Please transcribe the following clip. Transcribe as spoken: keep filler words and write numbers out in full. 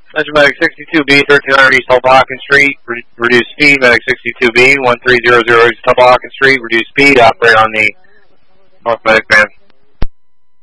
Central Medic sixty-two B, thirteen hundred East Hoboken Street, re reduce speed. Medic sixty-two B, one three zero zero East Hoboken Street, reduce speed. Operate on the North Medic band.